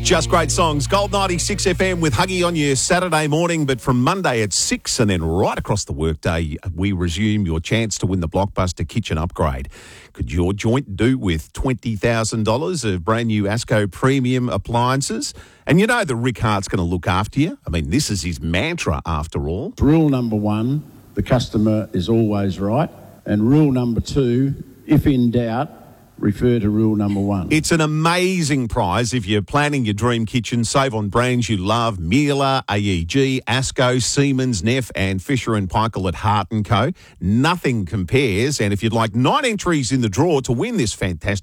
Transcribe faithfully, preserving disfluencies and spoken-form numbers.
Just great songs. Gold ninety-six F M with Huggy on your Saturday morning, but from Monday at six and then right across the workday, we resume your chance to win the Blockbuster kitchen upgrade. Could your joint do with twenty thousand dollars of brand new Asco premium appliances? And you know that Rick Hart's going to look after you. I mean, this is his mantra after all. Rule number one, the customer is always right. And rule number two, if in doubt, refer to rule number one. It's an amazing prize if you're planning your dream kitchen. Save on brands you love: Miele, A E G, Asco, Siemens, Neff and Fisher and Paykel at Hart and Co. Nothing compares. And if you'd like nine entries in the draw to win this fantastic